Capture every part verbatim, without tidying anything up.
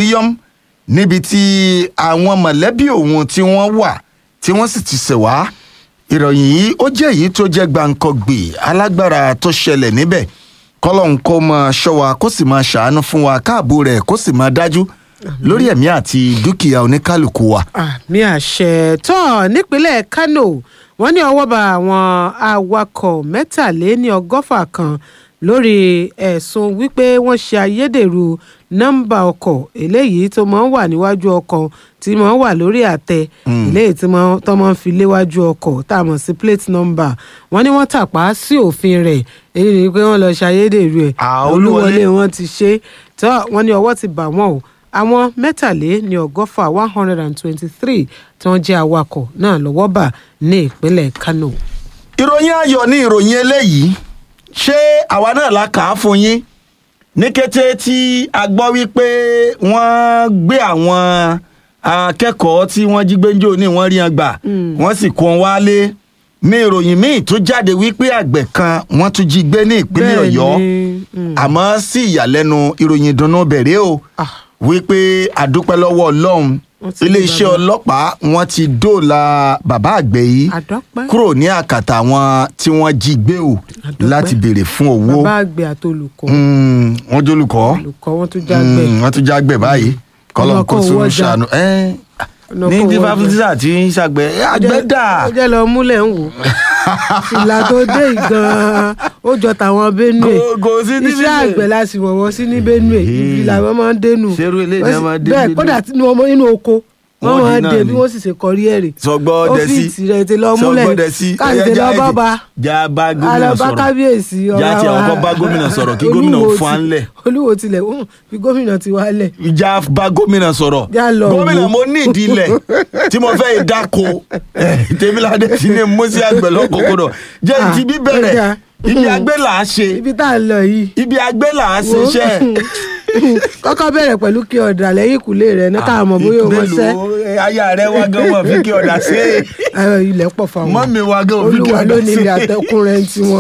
Mariam níbi tí àwọn mọ̀lẹ́bí òun tí wọ́n wà tí wọ́n sì ti ṣẹ̀ wá ìròyìn yìí ó jẹ́ èyí tó jẹ́ gbàǹkangbè alágbára tó ṣẹlẹ̀ níbẹ̀ kọ́lọ́hún kó máa ṣọ́ wa kó sì máa ṣàánú fún wa káàbò rẹ̀ kó sì máa dájú lórí ẹ̀mí àti dúkìá oníkálukú wa. àmì àṣẹ tó nípínlẹ̀ Kánò wọ́n ní ọwọ́ bá àwọn awakọ̀ mẹ́tàléní ọgọ́fà kan lórí ẹ̀sùn wípé wọ́n ṣe ayédèrú nọ́mbà ọkọ̀ eléyìí tó máa ń wà níwájú ọkọ̀ tí máa ń wà lórí àtẹ eléyìí tí tó máa ń fi léwájú ọkọ̀ tá a mọ̀ sí plate number wọ́n ní wọ́n tàpá sí òfin rẹ̀ èyí ni pé wọ́n lọ ṣe ayédèrú ẹ̀ olúwọlé wọn ti ṣe tó wọ́n ní ọwọ́ ti bà wọ́n o àwọn mẹ́tàléní ọgọ́fà one hundred and twenty-three tí wọ́n jẹ́ awakọ̀ náà lọ́wọ́ bà ní ìpínlẹ̀ Kánò. ìròyìn ayọ̀ ní ìròyìn eléyìí ṣé àwa náà la kà á fún yín ní kété tí a gbọ́ wípé wọ́n gbé àwọn akẹ́kọ̀ọ́ tí wọ́n jí gbẹ́njọ́ ní wọ́n rí wọn gbà wọ́n sì kó wọn wálé ní ìròyìn míì tó jáde wípé àgbẹ̀ kan wọ́n tún jí gbé ní ìpínlẹ̀ Ọ̀yọ́ àmọ́ sí ìyàlẹ́nu ìròyìn ìdùnnú bẹ̀rẹ̀ o wípé àdúpẹ́ lọ́wọ́ Ọlọ́run iléeṣẹ́ ọlọ́pàá wọ́n ti dóòlà bàbá àgbẹ̀ yìí kúrò ní àkàtà àwọn tí wọ́n jí gbé o láti béèrè fún owó. bàbá àgbẹ̀ àti olùkọ́. wọ́n jẹ́ olùkọ́. olùkọ́ wọ́n tún jágbẹ̀. wọ́n tún jágbẹ̀ báyìí kọ́lọ́n kó sínú ṣàánú. ní dífàfútísà tí ń ṣàgbẹ̀ àgbẹ̀ dà. ó jẹ́ lọ múlẹ̀ ń wò ìlà tó dé gan-an ó jọ tàwọn Benue iṣẹ́ àgbẹ̀ la sì wọ̀wọ́ sí ní Benue ibi làwọn máa ń dénú bẹ́ẹ̀ kódà nínú oko wọ́n máa ń dé bí wọ́n sì ṣe kọrí ẹ̀rì ọ́fíìsì rẹ̀ ti lọ múlẹ̀ káàdì lọ bá ba já bá gómìnà sọ̀rọ̀ kábíyèsí ọ̀rọ̀ já ti ọkọ̀ bá gómìnà sọ̀rọ̀ kí gómìnà fún wa ńlẹ̀. olúwo tilẹ̀ fi gómìnà ti wá lẹ̀. já bá gómìnà sọ̀rọ̀ gómìnà mo ní ìdílẹ̀ tí mo fẹ́ dáko tèmíládé sí ní mọ́sí àgbẹ̀ lọ́kọ̀ọ́kọ̀dọ̀ jẹ́ ti bí bẹ̀rẹ̀ ibi àgbẹ̀ là á ṣe ibi tá a lọ yìí ibi àgbẹ̀ là á ṣe iṣẹ́. kọ́kọ́ bẹ̀rẹ̀ pẹ̀lú kí ọ̀dà lẹ́yìn ìkúlé rẹ̀ ní káàmọ̀ bóyá o mọ̀ṣẹ́. aya rẹ̀ wá gan wọ́n fi kí ọ̀dà ṣe. ilẹ̀ pọ̀ fáwọn mọ́mí wá gan wọ́n fi kí olúwa ọ̀dà ló ṣe. ní ilé àtẹkùn rẹ̀ ti wọn.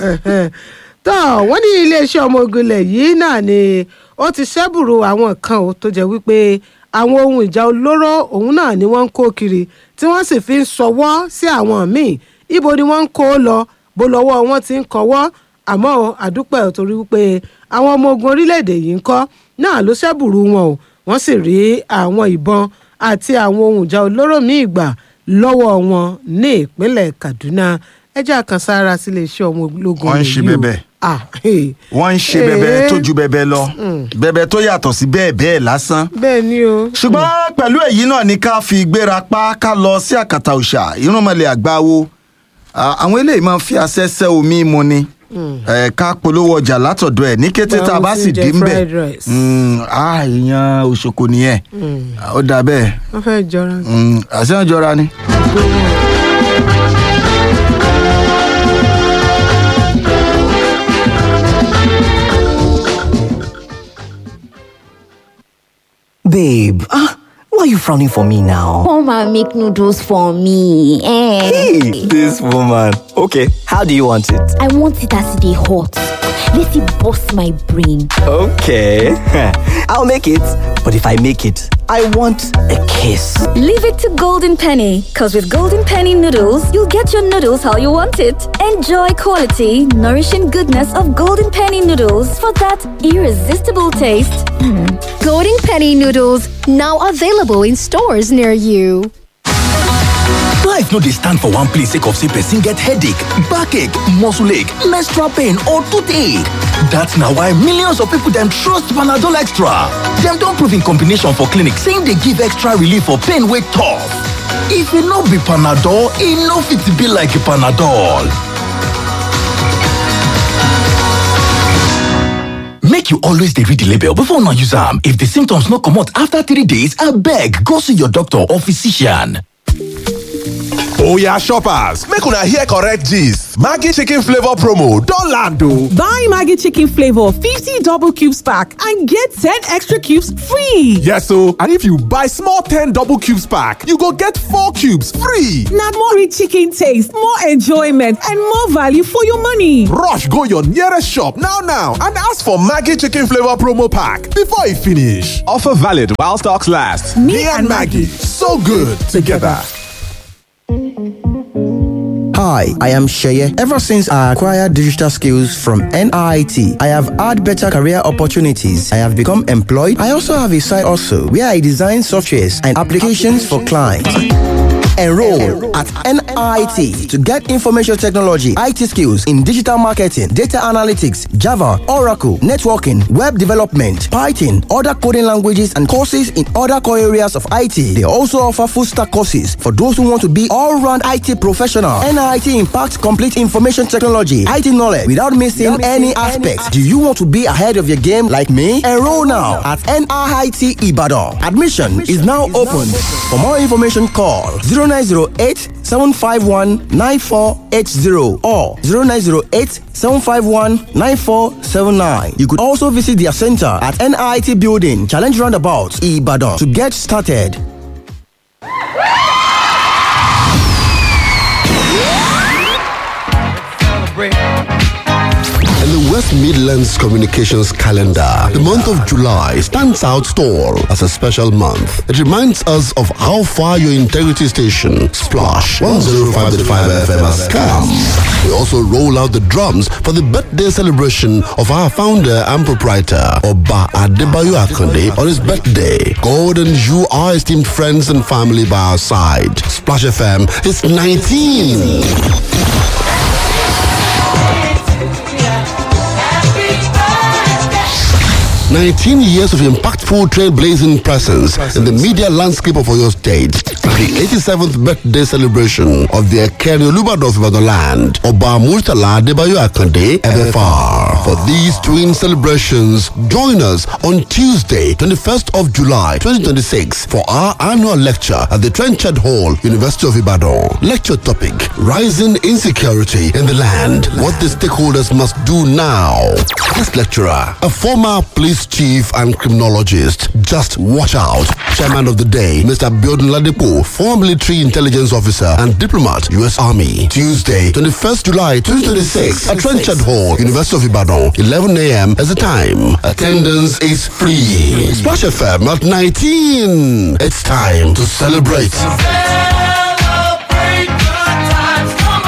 tó wọ́n ní iléeṣẹ́ ọmọ ogun ilẹ̀ yìí náà ni ó ti ṣẹ́bùrú àwọn kan ò tó jẹ́ wípé àwọn ohun ìjà olóró òun náà ni wọ́n ń kó kiri tí wọ́n sì fi ń ṣọwọ́ sí àwọn míì ibo ni wọ́n ń kó lọ bó lọ́wọ́ wọn ti ń kọ́wọ́ àmọ́ àdúpẹ́ torí wípé àwọn ọmọ ogun orílẹ̀-èdè yìí ń kọ́ náà ló ṣẹ́bùrú wọn o wọ́n sì rí àwọn ìbọn àti àwọn ohun ìjà olóró míì gbà lọ́wọ́ wọn ní ìpínlẹ̀ Kaduna ẹjẹ́ àkànṣára sí iléeṣẹ́ ọmọ ológun wọ́n ń ṣe bẹ́bẹ́ wọ́n ń ṣe bẹ́bẹ́ tó ju bẹ́bẹ́ lọ bẹ́bẹ́ tó yàtọ̀ sí bẹ́ẹ̀ bẹ́ẹ̀ lásán. bẹ́ẹ̀ ni o. ṣùgbọ́n pẹ̀lú èyí náà ni ká fi gbéra pa ká lọ sí àkàtà òòṣà irúnmọlẹ̀ àgbáwo àwọn eléyìí máa ń fi asẹ́sẹ́ omi mu ni ká polówó ọjà látọ̀dọ̀ ẹ̀ ní kété tá a bá sì dín bẹ̀ ìyẹn òṣòkò nìyẹn ó dà bẹ́ẹ̀. wọ́n fẹ́ jọra. àṣẹ wọn jọra ni. Babe, ah, why are you frowning for me now? Come and make noodles for me. Eh. Hey, this woman. Okay, how do you want it? I want it as they hot. Let it bust my brain. Okay, I'll make it. But if I make it, I want a kiss. Leave it to Golden Penny, because with Golden Penny noodles, you'll get your noodles how you want it. Enjoy quality, nourishing goodness of Golden Penny noodles for that irresistible taste. Mm. Golden Penny noodles, now available in stores near you. Life no dey stand for one place sake of say person get headache, backache, muscle ache, menstrual pain or toothache. That's na why millions of people dem trust Panadol Extra. Dem don prove in combination for clinic saying dey give extra relief for pain wey tough. If e no be Panadol, e no fit be like Panadol. Make you always dey read the label before una use am. If the symptoms no comot after three days, abeg go see your doctor or physician. Oya shoppers, make una hear correct gist. Maggi chicken flavor promo don land o. Buy Maggi chicken flavor fifty double cubes pack and get ten extra cubes free. Yes o, and if you buy small ten double cubes pack, you go get four cubes free. Na more rich chicken taste, more enjoyment and more value for your money. Rush go your nearest shop now now and ask for Maggi chicken flavor promo pack before e finish. Offer valid while stocks last. Me, Me and Maggi, so good together. Hi, I am Sheye. Ever since I acquired digital skills from N I T, I have had better career opportunities. I have become employed. I also have a side also where I design softwares and applications for clients. Enroll at N I T to get information technology, I T skills in digital marketing, data analytics, Java, Oracle, networking, web development, Python, other coding languages, and courses in other core areas of I T. They also offer full stack courses for those who want to be all-round I T professional. N I T impacts complete information technology, I T knowledge without missing, without missing any aspects. Do you want to be ahead of your game like me? Enroll now at N I T Ibadan. Admission is now open. For more information, call zero nine zero eight, seven five one, nine four eight zero or zero nine zero eight, seven five one, nine four seven nine. You could also visit their center at N I T Building, Challenge Roundabout, Ibadan to get started. In the West Midlands Communications calendar, the month of July stands out tall as a special month. It reminds us of how far your integrity station, Splash one oh five point five F M, has come. We also roll out the drums for the birthday celebration of our founder and proprietor, Oba Adebayo Akonde, on his birthday. God and you are esteemed friends and family by our side. Splash F M is nineteen. nineteen years of impactful trailblazing presence in the media landscape of Oyo State. The eighty-seventh birthday celebration of the Ekeri Olubado of Ibadan land, Oba Murtala Adebayo Akonde, F F R. For these twin celebrations, join us on Tuesday, twenty-first of July, twenty twenty-six, for our annual lecture at the Trenchard Hall, University of Ibadan. Lecture topic: Rising Insecurity in the Land, what the stakeholders must do now. This lecturer, a former police chief and criminologist. Just watch out. Chairman of the day, Mister Biodun Ladipo, former military intelligence officer and diplomat, U S Army. Tuesday, twenty-first of July, twenty twenty-six, at Trenchard Hall, University of Ibadan, eleven a m as the time. Attendance is free. Splash F M at nineteen. It's time to celebrate. Celebrate good times. Come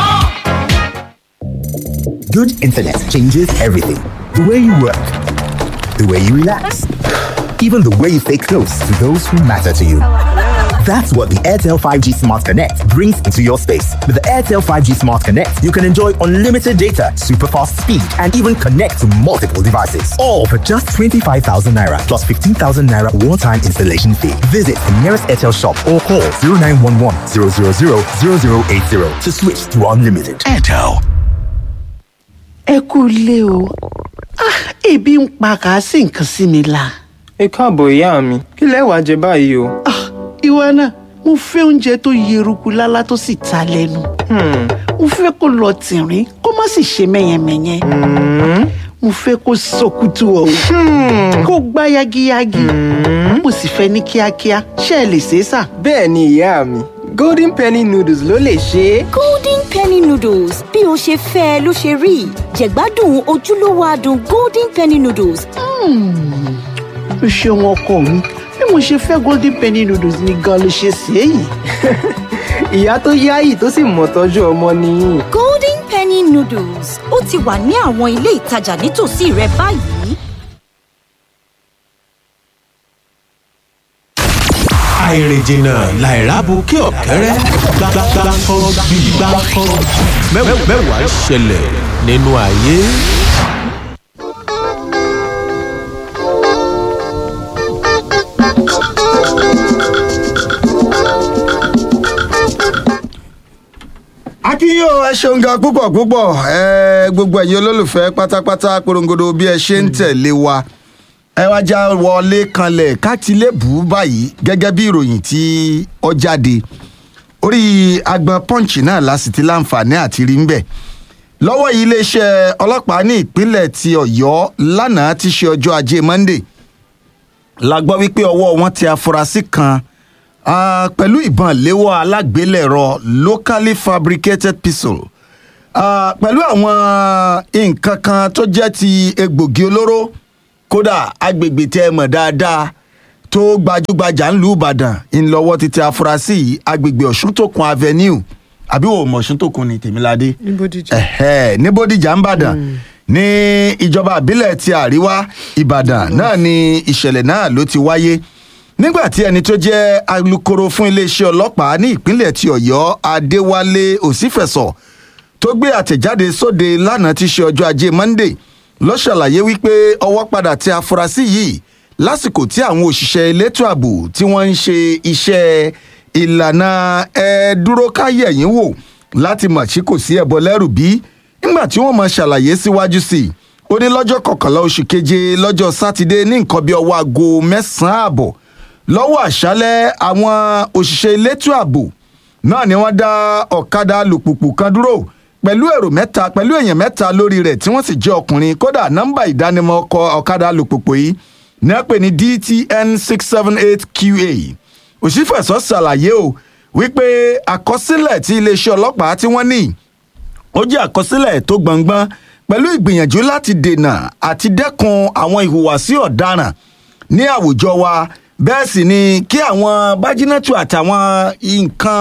on. Good internet changes everything. The way you work, the way you relax, even the way you stay close to those who matter to you. That's what the Airtel five G Smart Connect brings into your space. With the Airtel five G Smart Connect, you can enjoy unlimited data, super fast speed, and even connect to multiple devices. All for just twenty-five thousand naira plus fifteen thousand naira one-time installation fee. Visit the nearest Airtel shop or call zero nine one one, zero zero zero, zero zero eight zero to switch to unlimited. Airtel. Ẹ kú ilé o. Ah, ebi ń pa kà sí nǹkan sí mi la. Ẹ káàbọ̀ ìyá mi, kí lẹ wá jẹ báyìí o? Ah, ìwọ náà, mo fẹ́ oúnjẹ tó yeruku lálá tó sì ta lẹ́nu. Mo fẹ́ kó lọ tìrín, kó má sì ṣe mẹ́yẹmẹ́yẹ. Mo fẹ́ kó sọkútù ọ̀hún, kó gbá yagiyagi. Mo sì fẹ́ ní kíákíá, ṣé ẹ lè ṣe é sà? Bẹ́ẹ̀ ni ìyá mi, Golden Penny Noodles ló lè ṣe é. Golden Penny Noodles bí o ṣe fẹ́ ló ṣe rí. Jẹ̀gbádùn ojúlówó adùn Golden Penny Noodles. O ṣeun ọkọ mi, bí mo ṣe fẹ́ Golden Penny Noodles ni gan ló ṣe ṣe é yìí. Ìyá tó yáyì tó sì mọ̀ tọ́jú ọmọ nìyí. Golden Penny Noodles ó ti wà ní àwọn ilé ìtajà nítòsí rẹ báyìí. àìrìnjìnà làìrábù kí ọ̀kẹ́rẹ́ gbàgbàgbàkọ́ gbìgbàkọ́ mẹ́wàá ṣẹlẹ̀ nínú ayé. akínyó ẹ ṣeun ga púpọ̀ púpọ̀ ẹ gbogbo ẹ̀yin olólùfẹ́ pátápátá porongodo bí ẹ ṣe ń tẹ̀lé wa ẹ wá já wọlé kanlẹ̀ káàtì lè bù ú báyìí gẹ́gẹ́ bí ìròyìn tí ó jáde orí agbọn punch náà lásìtì láǹfààní àti rí ń bẹ̀. lọ́wọ́ yìí iléeṣẹ́ ọlọ́pàá ní ìpínlẹ̀ ti ọ̀yọ́ lánàá ti ṣe ọjọ́ ajé monday la gbọ́ wípé ọwọ́ wọn ti afurasí kan uh, pẹ̀lú ìbọn léwọ́ alágbélẹ̀rọ locally fabricated pistol uh, pẹ̀lú àwọn nǹkan kan tó jẹ́ ti egbògi olóró kódà agbègbè tẹ́ ẹ mọ̀ dáadáa tó gbajúgbajà ńlú ìbàdàn ńlọ́wọ́ ti tẹ afurasí yìí agbègbè ọ̀ṣuntòkun avenue àbí wò mọ̀ ọ̀ṣuntòkun ní tèmíládé ní bódìjà ẹ̀hẹ́ ní bódìjà ńbàdàn ní ìjọba àbílẹ̀ ti àríwá ìbàdàn náà ni ìṣẹ̀lẹ̀ náà ló ti wáyé nígbà tí ẹni tó jẹ́ alukoro fún iléeṣẹ́ ọlọ́pàá ní ìpínlẹ̀ ti ọ̀yọ́ adéwálé òsínfẹ̀sọ tó gbé àtẹ̀jáde sóde lánàá ti ṣe ọjọ́ ajé monday ló ṣàlàyé wípé ọwọ́ padà tẹ afurasí yìí lásìkò tí àwọn òṣìṣẹ́ elétò ààbò tí wọ́n ń ṣe iṣẹ́ ìlànà ẹ̀ẹ́dúró káyẹ̀yìn wò láti mọ̀ sí kò sí ẹ̀bọ lẹ́rù bí nígbà tí wọ́n mọ̀ ṣàlàyé síwájú sí i ó ní lọ́jọ́ kọkànlá oṣù keje lọ́jọ́ sátidé ní nǹkan bíi ọwọ́ aago mẹ́sàn-án ààbọ̀ lọ́wọ́ àṣálẹ́ àwọn òṣìṣẹ́ elétò ààbò náà ni wọ́n dá ọ̀kadà alùpùpù kan dúró pẹ̀lú èrò mẹ́ta pẹ̀lú èèyàn mẹ́ta lórí rẹ̀ tí wọ́n sì jẹ́ ọkùnrin kódà nọ́mbà ìdánimọ̀ ọkọ̀ ọ̀kadà alùpùpù yìí ní wọ́n pè ní d t n six seven eight q a òṣìfẹ̀sọ ṣàlàyé o wípé àkọsílẹ̀ tí iléeṣẹ́ ọlọ́pàá tí wọ́n ní ó jẹ́ àkọsílẹ̀ tó gbọ̀ngbọ́n pẹ̀lú ìgbìyànjú láti dènà àti dẹ́kun àwọn ìhùwàsí ọ̀daràn ní àwùjọ wa bẹ́ẹ̀ sì ni kí àwọn bájínátù àtàwọn nǹkan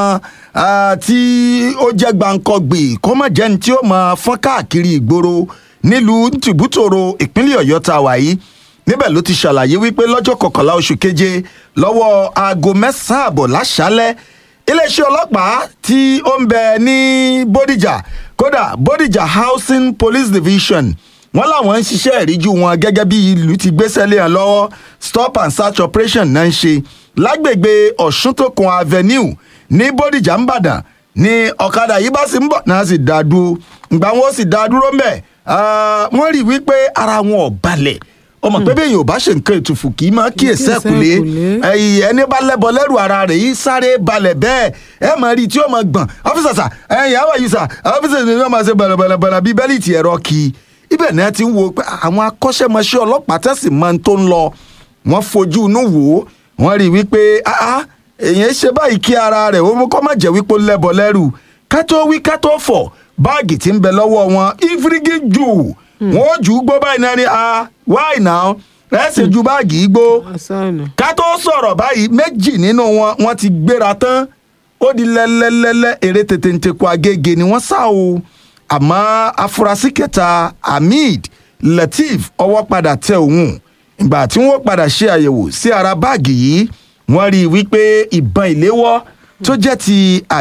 tí ó jẹ́ gbàǹkọ̀gbì kó má jẹ́ ní tí ó máa fọ́n káàkiri ìgboro nílùú tìbútòrò ìpínlẹ̀ ọ̀yọ́ tá a wà yìí níbẹ̀ ló ti ṣàlàyé wípé lọ́jọ́ kọkànlá oṣù keje lọ́wọ́ aago mẹ́sàn-án àbọ̀ láṣálẹ́ iléeṣẹ́ ọlọ́pàá tí ó ń bẹ ní bódìjà kódà bódìjà housing police division wọ́n làwọn ń ṣiṣẹ́ ìríjú wọn gẹ́gẹ́ bí ìlú ti gbéṣẹ́ lé hàn lọ́wọ́ stop and search operation náà ń ṣe lágbègbè ọ̀ṣuntòkun avenue ní bódìjà ńbàdàn ní ọ̀kadà yìí bá sì ń bọ̀ náà sì dá dúró ìgbà wọn ó sì dá dúró mbẹ̀ wọ́n rí wípé ara wọn ò balẹ̀ ọmọ pé bẹ́ẹ̀ yóò bá ṣe nǹkan ètùfù kì í máa kíyèsí ẹ̀kúlé ẹni bá lẹ́bọ lẹ́rù ara rẹ̀ yìí sáré balẹ̀ bẹ́ẹ̀ ẹ máa rí i tí ó máa gbọ̀n ọ́fíìsà sà ẹ̀yìn àwọn yìí sà ọ́fíìsà ni wọ́n máa ṣe bàlàbàlà bíi bẹ́líìtì ẹ̀rọ kì í ibẹ̀ náà ti ń wo pé àwọn akọ́ṣẹ́mọṣẹ́ ọlọ́pàá tẹ̀sí máa ń tó ń lọ wọ́n fojú inú wò ó wọ́n rí i wípé èèyàn ṣe báyìí kí ara rẹ̀ ó kọ́ má jẹ́ wípé ó lẹ́bọ lẹ́rù ká tó wí ká tó fọ̀ báàgì tí ń bẹ lọ́wọ́ wọn ìfírígì jù wọn ò jù ú gbó báyìí náà ni a why now ẹ sì ju báàgì igbó ká tó sọ̀rọ̀ báyìí méjì nínú wọn wọn ti gbéra tán ó di lẹ́lẹ́lẹ́lẹ́ eré tètè ń tekun agége ni wọ́n sá o àmọ́ afurasí kẹta Hamid Lateef ọwọ́ padà tẹ òun ìgbà tí wọ́n padà ṣe àyẹ̀wò sí ara báàgì yìí wọ́n rí i wípé ìbọn ìléwọ́ tó jẹ́ ti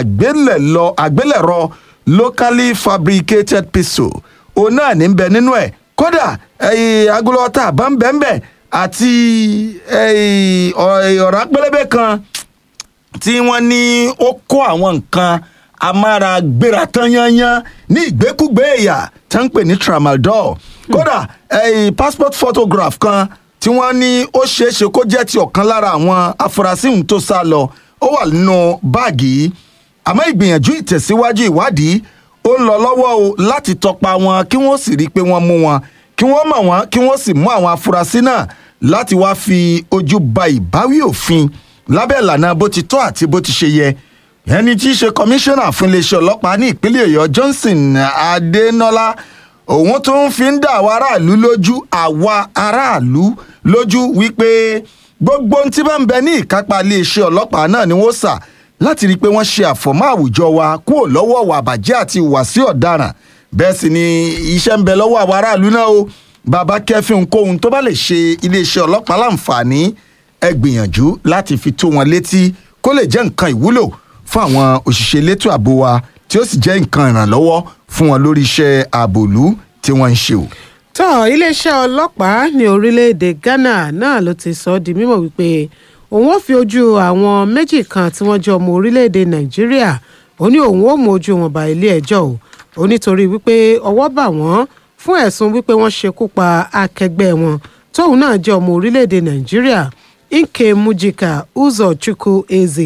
àgbélẹ̀rọ locally fabricated pistol òun náà ní bẹ nínú ẹ̀ kódà agolọ́ta àbámbẹ́ńbẹ́ àti ọ̀rá pẹlẹbẹ kan tí wọ́n ní ó kó àwọn nǹkan amára gbéra tán yányán ní ìgbékúgbé ẹ̀yà tí wọ́n ń pè ní tramadol kódà passport photograph kan tí wọ́n ní ó ṣeéṣe kó jẹ́ ti ọ̀kan lára àwọn afurasí ohun tó sá lọ ó wà nínú báàgì yìí àmọ́ ìgbìyànjú ìtẹ̀síwájú ìwádìí ó ń lọ lọ́wọ́ o láti tọpa wọn kí wọ́n sì rí i pé wọ́n mú wọn kí wọ́n mọ̀ wọ́n kí wọ́n sì mú àwọn afurasí náà láti wá fi ojú ba ìbáwí òfin lábẹ́ ìlànà bó ti tọ́ àti bó ti ṣe yẹ ẹni tí í ṣe kọmíṣánná fún iléeṣẹ́ ọlọ́pàá ní ìpínlẹ̀ ọ̀yọ́ Johnson Adénọ́lá òun tó ń fi ń dá àwa aráàlú lójú àwa aráàlú lójú wípé gbogbo ohun tí bá ń bẹ ní ìkápá iléeṣẹ́ ọlọ́pàá náà ni wọ́n sà láti rí i pé wọ́n ṣe àfọ̀mọ́ àwùjọ wa kúrò lọ́wọ́ ìwà àbàjẹ́ àti ìwàsí ọ̀daràn bẹ́ẹ̀ sì ni iṣẹ́ ń bẹ lọ́wọ́ àwọn aráàlú náà o bàbá kẹfìn kóhun tó bá lè ṣe iléeṣẹ́ ọlọ́pàá láǹfààní ẹ gbìyànjú láti fi tó wọn létí kó lè jẹ́ nǹkan ìwúlò fún àwọn òṣìṣẹ́ elétò ààbò wa tí ó sì jẹ́ nǹkan ìrànlọ́wọ́ fún wọn lórí iṣẹ́ ààbòlú tí wọ́n ń ṣe o. tó iléeṣẹ́ ọlọ́pàá ní orílẹ̀-èdè Ghana náà ló ti sọ ọ́ di mímọ̀ wípé òun ó fi ojú àwọn méjì kan tí wọ́n jẹ́ ọmọ orílẹ̀-èdè Nàìjíríà ó ní òun ó mú ojú wọn bá ilé ẹjọ́ o ó nítorí wípé ọwọ́ bà wọ́n fún ẹ̀sùn wípé wọ́n ṣekú pa akẹgbẹ́ wọn tóun náà jẹ́ ọmọ orílẹ̀-èdè Nàìjíríà Nke Mujika Uzochukwu Eze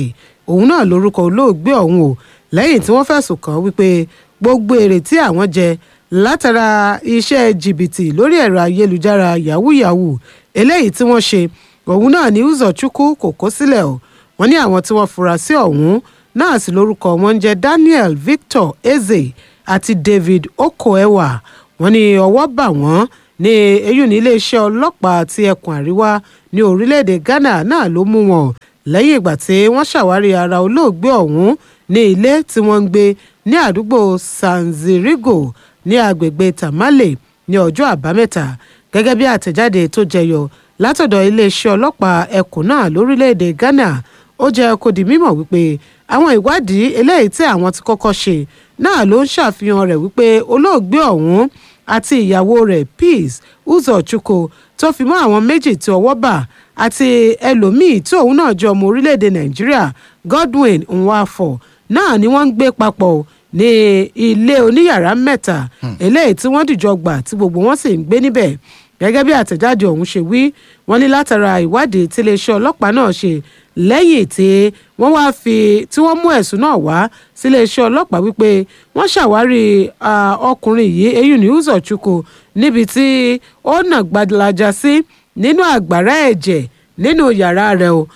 òun náà lórúkọ olóògbé ọ̀hún o lẹ́yìn tí wọ́n fẹ̀sùn kàn wípé gbogbo èrè tí àwọn jẹ látara iṣẹ́ jìbìtì lórí ẹ̀rọ ayélujára yahoo yahoo eléyìí tí wọ́n ṣe òun náà ní Uzochukwu kò kó sílẹ̀ o wọ́n ní àwọn tí wọ́n fura sí ọ̀hún náà sì lórúkọ wọn ń jẹ́ Daniel Victor Eze àti David Okoewa wọ́n ní ọwọ́ bà wọ́n ní eyín ní iléeṣẹ́ ọlọ́pàá ti ẹkùn àríwá ní orílẹ̀-èdè Ghana náà ló mú wọn lẹ́yìn ìgbà tí wọ́n ṣàwárí ara olóògbé ọ̀hún ní ilé tí wọ́n ń gbé ní àdúgbò Sanzirigo ní agbègbè Tamale ní ọjọ́ àbámẹ́ta gẹ́gẹ́ bí àtẹ̀jáde tó jẹyọ látọ̀dọ̀ iléeṣẹ́ ọlọ́pàá ẹkùn náà lórílẹ̀-èdè Ghana ó jẹ́ kó di mímọ̀ wípé àwọn ìwádìí eléyìí tí àwọn ti kọ́kọ́ ṣe náà ló ń ṣàfihàn rẹ̀ wípé olóògbé ọ̀hún àti ìyàwó rẹ̀ Peace Uzochukwu tó fi mọ́ àwọn méjì tí ọwọ́ bà àti ẹlòmíì tí òun náà jẹ́ ọmọ orílẹ̀-èdè Nàìjíríà Godwin Nwafor náà ni wọ́n ń gbé papọ̀ ní ilé oníyàrá mẹ́ta eléyìí tí wọ́n dìjọ gbà tí gbogbo wọn sì ń gbé níbẹ̀ gẹ́gẹ́ bí àtẹ̀jáde ọ̀hún ṣe wí wọ́n ní látara ìwádìí tí iléeṣẹ́ ọlọ́pàá náà ṣe lẹ́yìn tí wọ́n wá fi tí wọ́n mú ẹ̀sùn náà wá sí iléeṣẹ́ ọlọ́pàá wípé wọ́n ṣàwárí ọkùnrin yìí eyín ní Uzochukwu níbi tí ó nà gbadalaja sí nínú àgbàrá ẹ̀jẹ̀ nínú yàrá rẹ̀ o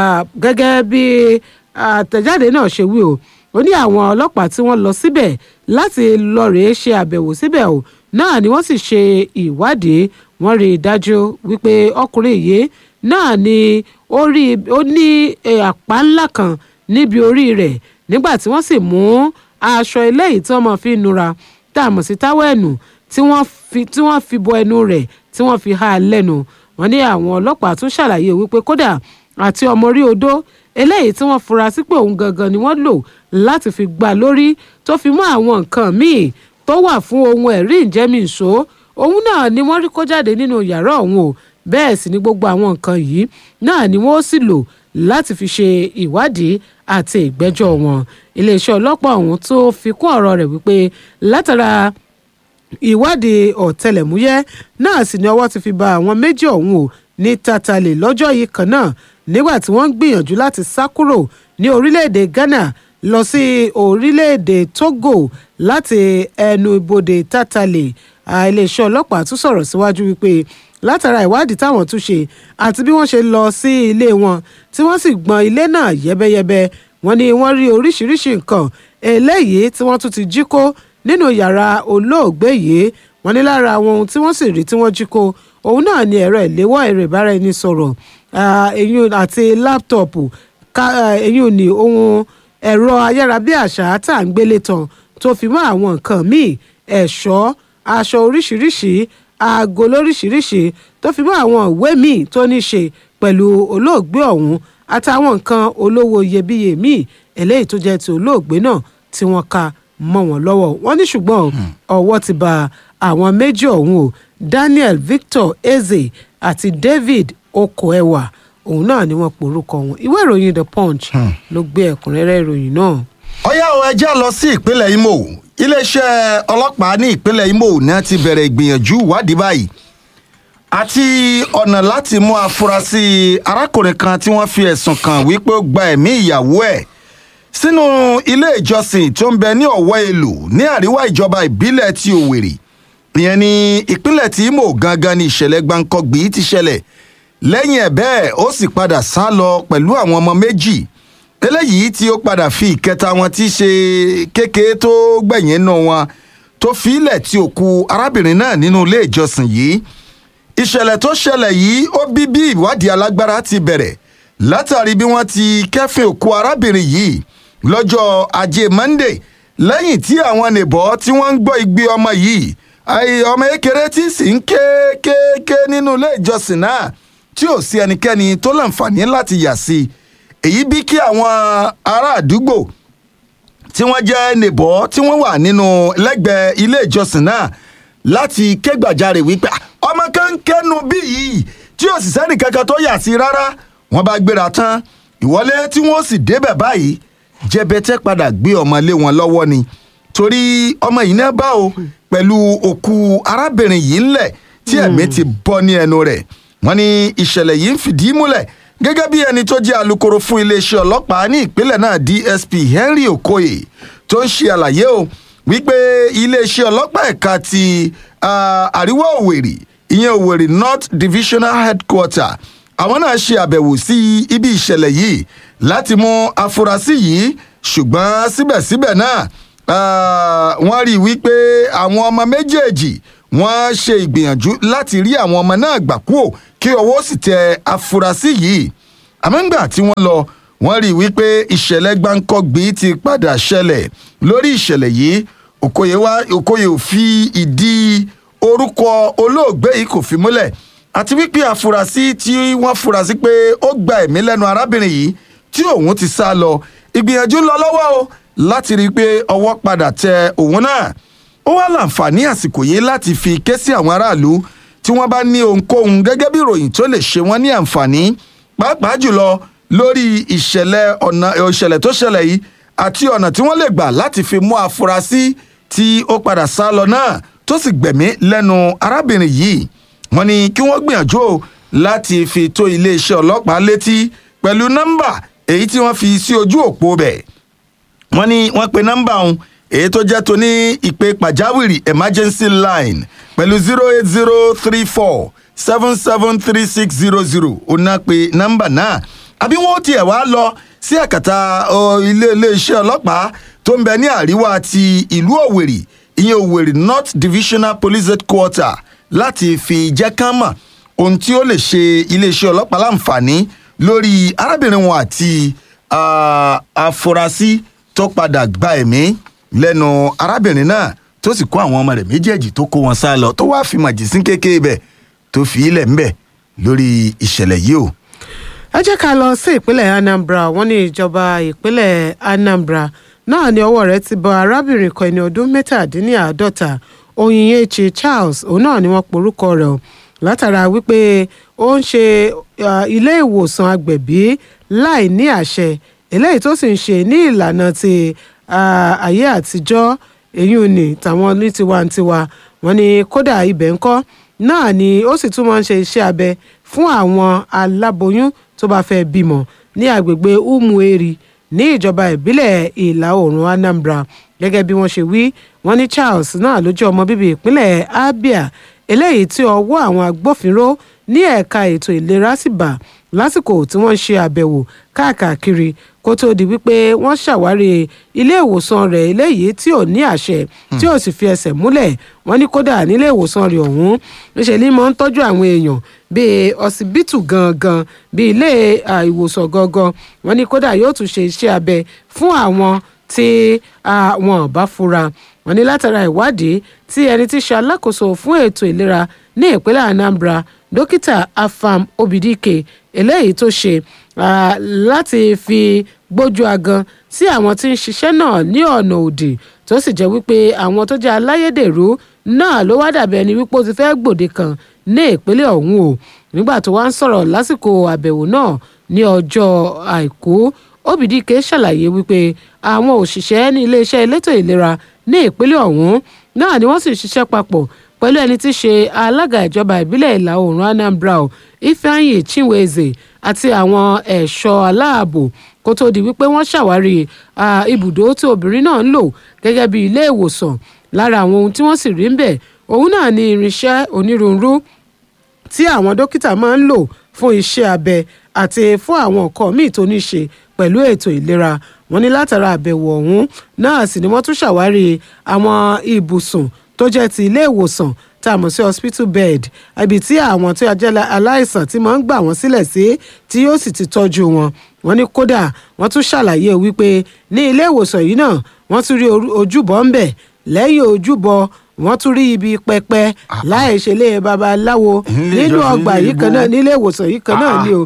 gẹ́gẹ́ bí àtẹ̀jáde náà ṣe wí o ó ní àwọn ọlọ́pàá tí wọ́n lọ síbẹ̀ láti lọ rèé ṣe àbẹ̀wò síbẹ̀ o náà ni wọ́n sì ṣe ìwádìí wọ́n rí i dájú wípé ọkùnrin yìí náà ni ó rí ó ní àpá ńlá kan níbi orí rẹ̀ nígbà tí wọ́n sì mú aṣọ eléyìí tí wọ́n máa fi nura tá a mọ̀ sí táwẹ̀nù tí wọ́n fi tí wọ́n fi bọ ẹnu rẹ̀ tí wọ́n fi há a lẹ́nu wọ́n ní àwọn ọlọ́pàá tún ṣàlàyé wípé kódà àti ọmọ orí odó eléyìí tí wọ́n fura sí pé òun gangan ni wọ́n lò láti fi gbá lórí tó fi mọ́ àwọn nǹkan míì tó wà fún ohun ẹ̀rí ìjẹ́mìíṣó òun náà ni wọ́n rí kó jáde nínú yàrá ọ̀hún o bẹ́ẹ̀ sì ni gbogbo àwọn nǹkan yìí náà ni wọ́n sì lò láti fi ṣe ìwádìí àti ìgbẹ́jọ́ wọn iléeṣẹ́ ọlọ́pàá ọ̀hún tó fi kún ọ̀rọ̀ rẹ̀ wípé látara ìwádìí ọ̀tẹlẹ̀múyẹ́ náà sì ni ọwọ́ ti fi ba àwọn méjì ọ̀hún o ní Tatale lọ́jọ́ yìí kan náà nígbà tí wọ́n ń gbìyànjú láti sá kúrò ní orílẹ̀-èdè Ghana lọ sí orílẹ̀-èdè Togo láti ẹnu ibodè Tatale iléeṣẹ́ ọlọ́pàá tún sọ̀rọ̀ síwájú wípé látara ìwádìí táwọn tún ṣe àti bí wọ́n ṣe lọ sí ilé wọn tí wọ́n sì gbọ́n ilé náà yẹ́bẹ́yẹ́bẹ́ wọ́n ní wọ́n rí oríṣiríṣi nǹkan eléyìí tí wọ́n tún ti jí kó nínú yàrá olóògbé yìí wọ́n ní lára àwọn ohun tí wọ́n sì rí tí wọ́n jí kó òun náà ni ẹ̀rọ ìléwọ́ ẹ̀rọ ìbáraẹnisọ̀rọ̀ eyín àti láptọ̀pù eyín ní ohun ẹ̀rọ ayárabíàṣá tá à ń gbélé tán tó fi mọ́ àwọn nǹkan míì ẹ̀ṣọ́ aṣọ oríṣiríṣi aago lóríṣiríṣi tó fi mọ́ àwọn ìwé míì tó ní ṣe pẹ̀lú olóògbé ọ̀hún àtàwọn nǹkan olówó iyebíye míì eléyìí tó jẹ́ ti olóògbé náà tí wọ́n ka mọ́ wọn lọ́wọ́ wọ́n ní ṣùgbọ́n ọwọ́ ti ba àwọn méjì ọ̀hún o Daniel Victor Eze àti David Okoewa òun náà ni wọ́n porúkọ wọn ìwé ìròyìn The Punch ló gbé ẹ̀kúnrẹ́rẹ́ ìròyìn náà. ọ̀yá o ẹ já lọ sí ìpínlẹ̀ Imo iléeṣẹ́ ọlọ́pàá ní ìpínlẹ̀ Imo náà ti bẹ̀rẹ̀ ìgbìyànjú ìwádìí báyìí àti ọ̀nà láti mú afurasí arákùnrin kan tí wọ́n fi ẹ̀sùn kàn wípé ó gba ẹ̀mí ìyàwó ẹ̀ sínú ilé ìjọsìn tó ń bẹ ní ọ̀wọ́ èlò ní àríwá ìjọba ìbílẹ̀ ti Òwèrì ìyẹn ní ìpínlẹ̀ tí Imo gangan ní ìṣẹ̀lẹ̀ gbáǹkọ́gbì ti ṣẹlẹ̀ lẹ́yìn ẹ̀ bẹ́ẹ̀ ó sì padà sá lọ pẹ̀lú àwọn ọmọ méjì eléyìí tí ó padà fi ìkẹta wọn tí ṣe kékeré tó gbẹ̀yìn nù wọn tó fi ilẹ̀ tí òkú arábìnrin náà nínú ilé ìjọsìn yìí ìṣẹ̀lẹ̀ tó ṣẹlẹ̀ yìí ó bí bí ìwádìí alágbára ti bẹ̀rẹ̀ látàrí bí wọ́n ti kẹ́fìn òkú arábìnrin yìí lọ́jọ́ ajé Monday lẹ́yìn tí àwọn nìbọ̀ tí wọ́n ń gbọ́ igbe ọmọ yìí ọmọ kékeré tí sì ń ké kéèké nínú ilé ìjọsìn náà tí ò sí ẹnikẹ́ni tó láǹfààní láti yà sí èyí bí kí àwọn ará àdúgbò tí wọ́n jẹ́ nìbọ̀ tí wọ́n wà nínú lẹ́gbẹ̀ẹ́ ilé ìjọsìn náà láti ké gbàjarè wípé ọmọ kan ń kẹ́nu bí yìí tí ò sì sẹ́ni kankan tó yà sí rárá wọ́n bá gbéra tán ìwọlé tí wọ́n sì débẹ̀ báyìí jẹbẹtẹ padà gbé ọmọ lé wọn lọ́wọ́ ni torí ọmọ yìí náà bá o pẹ̀lú òkú arábìnrin yìí ńlẹ̀ tí ẹ̀mí ti bọ́ ní ẹnu rẹ̀ wọ́n ní ìṣẹ̀lẹ̀ yìí ń fìdí múlẹ̀ gẹ́gẹ́ bí ẹni tó jẹ́ alukoro fún iléeṣẹ́ ọlọ́pàá ní ìpínlẹ̀ náà D S P Henry Okoye tó ń ṣe àlàyé o wípé iléeṣẹ́ ọlọ́pàá ẹ̀ka ti àríwá Òwèrì ìyẹn Òwèrì North Divisional Headquarter àwọn náà ṣe àbẹ̀wò sí ibi ìṣẹ̀lẹ̀ yìí láti mú afurasí yìí ṣùgbọ́n síbẹ̀síbẹ̀ náà wọ́n rí i wípé àwọn ọmọ méjèèjì wọ́n ṣe ìgbìyànjú láti rí àwọn ọmọ náà gbà kúò kí ọwọ́ sì tẹ afurasí yìí àmọ́ ńgbà tí wọ́n lọ wọ́n rí i wípé ìṣẹ̀lẹ̀ gbáǹkọ́gbì ti padà ṣẹlẹ̀ lórí ìṣẹ̀lẹ̀ yìí Okoye wá Okoye ò fi ìdí orúkọ olóògbé yìí kò fi múlẹ̀ àti wípé afurasí tí wọ́n furasí pé ó gba ẹ̀mí lẹ́nu arábìnrin yìí tí òun ti sá lọ ìgbìyànjú lọ lọ́wọ́ o láti rí i pé ọwọ́ padà tẹ òun náà ó wá láǹfààní àsìkò yìí láti fi ké sí àwọn aráàlú tí wọ́n bá ní ohunkóhun gẹ́gẹ́ bí ìròyìn tó lè ṣe wọ́n ní àǹfààní pàápàá jùlọ lórí ìṣẹ̀lẹ̀ ọ̀nà ìṣẹ̀lẹ̀ tó ṣẹlẹ̀ yìí àti ọ̀nà tí wọ́n lè gbà láti fi mú afurasí tí ó padà sá lọ náà tó sì gbẹ̀mí lẹ́nu arábìnrin yìí wọ́n ní kí wọ́n gbìyànjú láti fi tó iléeṣẹ́ ọlọ́pàá létí pẹ̀lú nọ́mbà èyí tí wọ́n fi sí ojú òpó bẹ̀ wọ́n ní wọ́n pe nọ́mbà ọ̀hún èyí tó jẹ́ tó ní ìpè pàjáwìrì emergency line pẹ̀lú zero eight zero three four seven seven three six zero zero ó ná pe nọ́mbà náà àbí wọ́n tiẹ̀ wá lọ sí àkàtà ilé iléeṣẹ́ ọlọ́pàá tó ń bẹ ní àríwá ti ìlú Òwèrì ìyẹn Òwèrì North Divisional Police Headquarter láti fi jẹ́ kán mọ̀ ohun tí ó lè ṣe iléeṣẹ́ ọlọ́pàá láǹfààní lórí arábìnrin wọn àti afurasí tó padà gba ẹ̀mí lẹ́nu arábìnrin náà tó sì kó àwọn ọmọ rẹ̀ méjèèjì tó kó wọn sá lọ tó wáá fi màjèsín kékeré bẹ̀ tó fi ilẹ̀ ńbẹ̀ lórí ìṣẹ̀lẹ̀ yìí o. ẹ jẹ́ ká lọ sí ìpínlẹ̀ Anambra wọ́n ní ìjọba ìpínlẹ̀ Anambra náà ní ọwọ́ rẹ̀ ti bọ arábìnrin kan ẹni ọdún mẹ́tàdínláàádọ́ta Onyinyechi Charles òun náà ni wọ́n porúkọ rẹ̀ o látara wípé ó ń ṣe ilé ìwòsàn agbẹ̀bí láì ní àṣẹ eléyìí tó sì ń ṣe ní ìlànà ti ayé àtijọ́ èyí ni tàwọn ní tiwantiwa wọ́n ní kódà ibẹ̀ ńkọ́ náà ni ó sì tún máa ń ṣe iṣẹ́ abẹ fún àwọn aláboyún tó bá fẹ́ bímọ ní agbègbè Umueri ní ìjọba ìbílẹ̀ ìlà oòrùn Anambra gẹ́gẹ́ bí wọ́n ṣe wí wọ́n ní Charles náà ló jẹ́ ọmọ bíbí ìpínlẹ̀ Abia eléyìí tí ọwọ́ àwọn agbófinró ní ẹ̀ka ètò ìlera sì bà lásìkò tí wọ́n ṣe àbẹ̀wò káàkiri kó tó di wípé wọ́n ṣàwárí ilé ìwòsàn rẹ̀ eléyìí tí ò ní àṣẹ tí ò sì fi ẹsẹ̀ múlẹ̀ wọ́n ní kódà nílé ìwòsàn rẹ̀ ọ̀hún níṣẹ́ ní máa ń tọ́jú àwọn èèyàn bíi ọsibítù gangan bíi ilé ìwòsàn gangan wọ́n ní kódà yóò tún ṣe iṣẹ́ abẹ fún àwọn tí wọn bá fura wọ́n ní látara ìwádìí tí ẹni tí ṣe alákòóso fún ètò ìlera ní ìpínlẹ̀ Anambra dókítà Afam Obidike eléyìí tó ṣe láti fi gbójú agan sí àwọn tí ń ṣiṣẹ́ náà ní ọ̀nà òdì tó sì jẹ́ wípé àwọn tó jẹ́ aláyédèrú náà ló wá dàbí ẹni wípé ó ti fẹ́ gbòde kan ní ìpínlẹ̀ ọ̀hún o nígbà tó wá ń sọ̀rọ̀ lásìkò àbẹ̀wò náà ní ọjọ́ àìkú Obidike ṣàlàyé wípé àwọn òṣìṣẹ́ ní iléeṣẹ́ elétò ìlera ní ìpínlẹ̀ ọ̀hún náà ni wọ́n sì ṣiṣẹ́ papọ̀ pẹ̀lú ẹni tí í ṣe alága ìjọba ìbílẹ̀ ìlà oòrùn Anambra Ifeanyi Chinweze àti àwọn ẹ̀ṣọ́ aláàbò kó tó di wípé wọ́n ṣàwárí ibùdó tí obìnrin náà ń lò gẹ́gẹ́ bí ilé ìwòsàn lára àwọn ohun tí wọ́n sì rí ń bẹ̀ òun náà ni irinṣẹ́ onírúurú tí àwọn dókítà máa ń lò fún iṣẹ́ abẹ àti fún àwọn nǹkan míì tó ní ṣe pẹ̀lú ètò ìlera wọ́n ní látara àbẹ̀wò ọ̀hún náà sì ni wọ́n tún ṣàwárí àwọn ibùsùn tó jẹ́ ti ilé ìwòsàn tá a mọ̀ sí hospital bed ibi tí àwọn tó jẹ́ aláìsàn tí máa ń gbà wọ́n sílẹ̀ sí tí yóò sì ti tọ́jú wọn wọ́n ní kódà wọ́n tún ṣàlàyé wípé ní ilé ìwòsàn yìí náà wọ́n tún rí ojúbọ ń bẹ̀ lẹ́yìn ojúbọ wọ́n tún rí ibi pẹpẹ láì ṣe lé babaláwo nínú ọgbà yìí kan náà nílé ìwòsàn yìí kan náà ni o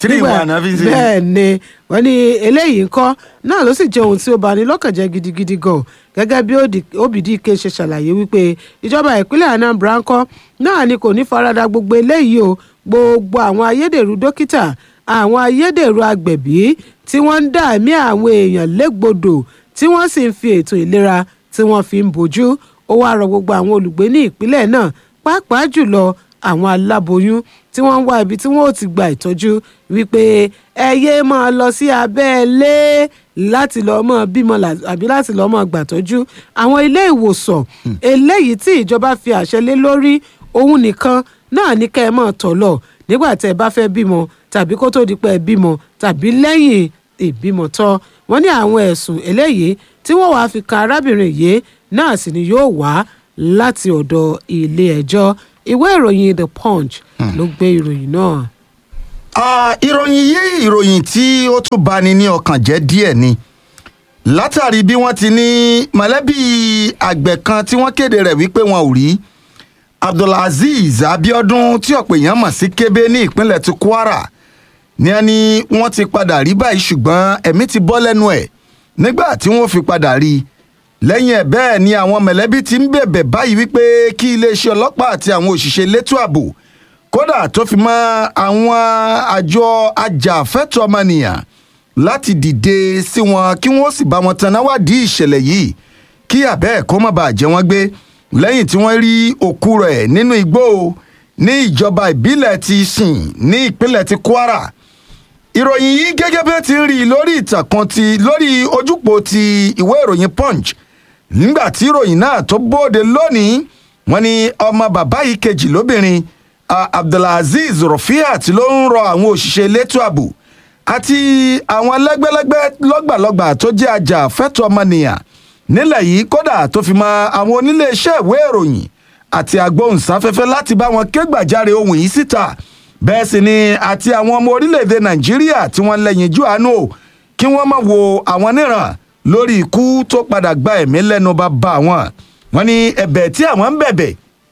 bẹ́ẹ̀ ni wọ́n ní eléyìí ńkọ́ náà ló sì jẹ́ ohun tí ó bani lọ́kàn jẹ́ gidigidi gan gẹ́gẹ́ bí Obidike ṣe ṣàlàyé wípé ìjọba ìpínlẹ̀ Anambra ńkọ́ náà ni kò ní farada gbogbo eléyìí o gbogbo àwọn ayédèrú dókítà àwọn ayédèrú agbẹ̀bí tí wọ́n ń dá ẹ̀mí àwọn èèyàn légbodò tí wọ́n sì ń fi ètò ìlera tí wọ́n fi ń bójú ó wá rọ gbogbo àwọn olùgbé ní ìpínlẹ̀ náà pàápàá jùlọ àwọn aláboyún tí wọ́n ń wá ibi tí wọ́n ò ti gba ìtọ́jú wípé ẹ yéé máa lọ sí abẹ́lé láti lọ́ọ́ mọ́ bímọ àbí láti lọ́ọ́ mọ́ gbàtọ́jú àwọn ilé ìwòsàn eléyìí tí ìjọba fi àṣẹ lé lórí òun nìkan náà ní kẹ́ ẹ mọ̀ tọ̀ lọ nígbà tẹ́ ẹ bá fẹ́ bímọ tàbí kó tó di pé ẹ bímọ tàbí lẹ́yìn ìbímọ tán wọ́n ní àwọn ẹ̀sùn eléyìí tí wọ́n wàá fi kan arábìnrin yìí náà sì ni yóò wá láti ọ̀dọ̀ ilé ẹjọ́ ìwé ìròyìn The Punch ló gbé ìròyìn náà. ìròyìn yìí ìròyìn tí ó tún bani ní ọkàn jẹ́ díẹ̀ ni látàrí bí wọ́n ti ní mọ̀lẹ́bí àgbẹ̀ kan tí wọ́n kéde rẹ̀ wípé wọn ò rí Abdulazeez Abiodun tí ọ̀pọ̀ èèyàn mọ̀ sí Kébé ní ìpínlẹ̀ ti Kwara ní ẹni wọ́n ti padà rí báyìí ṣùgbọ́n ẹ̀mí ti bọ́ lẹ́nu ẹ̀ nígbà tí wọ́n fi padà rí i lẹ́yìn ẹ̀ bẹ́ẹ̀ ni àwọn mọ̀lẹ́bí ti ń bẹ̀bẹ̀ báyìí wípé kí iléeṣẹ́ ọlọ́pàá àti àwọn òṣìṣẹ́ elétò ààbò kódà tó fi mọ́ àwọn àjọ ajàfẹ́tọ̀ọ́ ọmọnìyàn láti dìde sí wọn kí wọ́n sì bá wọn tanná wádìí ìṣẹ̀lẹ̀ yìí kí àbẹ́ẹ̀ kó má bàa jẹ́ wọ́n gbé lẹ́yìn tí wọ́n rí òkú rẹ̀ nínú igbó ní ìjọba ìbílẹ̀ ti Sìn ní ìpínlẹ̀ ti Kwara ìròyìn yìí gẹ́gẹ́ bí ó ti ń rí lórí ìtàkùn ti lórí ojúpò ti ìwé ìròyìn Punch nígbà tí ìròyìn náà tó bóde lónìí wọ́n ní ọmọ bàbá yìí kejì lóbìnrin Abdulazeez Rafiat ló ń rọ àwọn òṣìṣẹ́ elétò ààbò àti àwọn lẹ́gbẹ́lẹ́gbẹ́ lọ́gbàlọ́gbà tó jẹ́ ajàfẹ́tọ̀ọ́ ọmọnìyàn nílẹ̀ yìí kódà tó fi mọ́ àwọn oníléeṣẹ́ ìwé ìròyìn àti agbóhùnsáfẹ́fẹ́ láti bá wọn ké gbàjarè ohun yìí síta bẹ́ẹ̀ sì ni àti àwọn ọmọ orílẹ̀-èdè Nàìjíríà tí wọ́n lẹ́yìn jù àánú kí wọ́n má wo àwọn níran lórí ikú tó padà gba ẹ̀mí lẹ́nu bàbá wọn wọ́n ní ẹ̀bẹ̀ tí àwọn ń bẹ̀bẹ̀